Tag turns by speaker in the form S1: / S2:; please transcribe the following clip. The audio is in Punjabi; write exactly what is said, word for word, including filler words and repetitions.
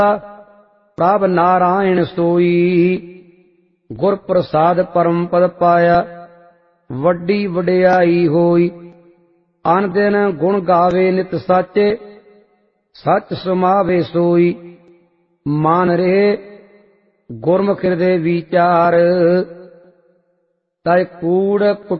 S1: ਪ੍ਰਭ ਨਾਰਾਇਣ ਸੋਈ। ਗੁਰ ਪ੍ਰਸਾਦ ਪਰਮ ਪਦ ਪਾਇਆ ਵੱਡੀ ਵਡਿਆਈ ਹੋਈ। ਅਨ ਦਿਨ ਗੁਣ ਗਾਵੇ ਨਿਤ ਸਾਚੇ ਸੱਚ ਸਮਾਵੇ ਸੋਈ। ਮਾਨ ਰਹੇ ਗੁਰਮੁਖ ਹਿਰਦੇ ਵਿਚਾਰ ਤੈ ਕੂੜ